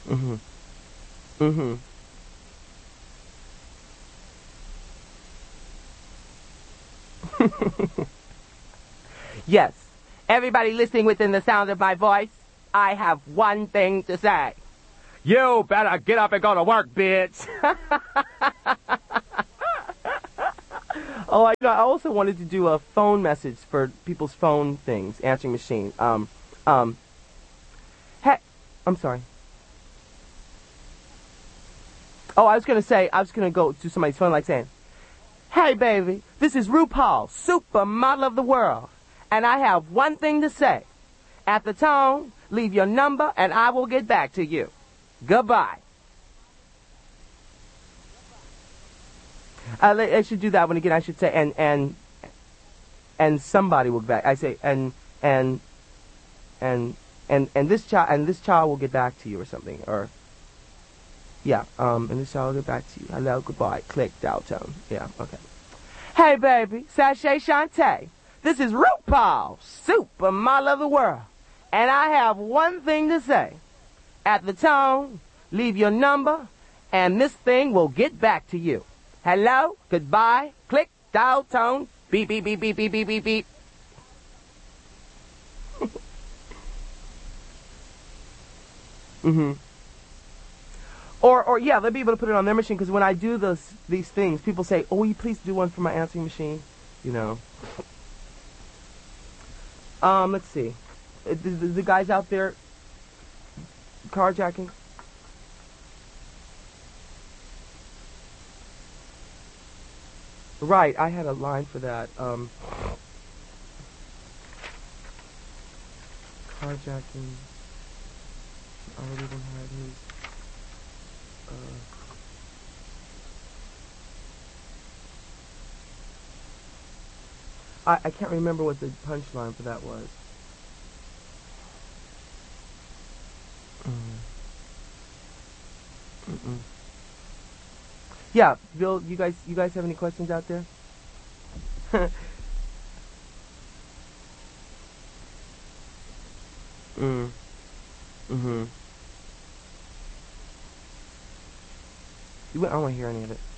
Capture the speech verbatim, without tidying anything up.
Mm-hmm. Mm-hmm. Yes. Everybody listening within the sound of my voice, I have one thing to say. You better get up and go to work, bitch. Oh, I, I also wanted to do a phone message for people's phone things, answering machine. Um, um, hey, I'm sorry. Oh, I was gonna say, I was gonna go to somebody's phone like saying, "Hey, baby, this is RuPaul, supermodel of the world, and I have one thing to say. At the tone, leave your number, and I will get back to you. Goodbye." I, I should do that one again. I should say, and and and somebody will get back. I say, and and and and and this child and this child will get back to you or something, or yeah, um, and this child will get back to you. Hello, goodbye. Click, dial tone. Yeah, okay. Hey, baby, Sashay Shantae. This is RuPaul, supermodel of the world, and I have one thing to say. At the tone, leave your number, and this thing will get back to you. Hello, goodbye, click, dial tone, beep, beep, beep, beep, beep, beep, beep, beep. Mm-hmm. Or, or yeah, they'll be able to put it on their machine, because when I do those, these things, people say, "Oh, will you please do one for my answering machine?" You know. Um, let's see. Uh, The, the, the guys out there carjacking. Right, I had a line for that. Um, carjacking. I don't even have his. Uh, I I can't remember what the punchline for that was. Mm. Mm-mm. Yeah, Bill, you guys, you guys have any questions out there? mm. Mm-hmm. You, I don't want to hear any of it.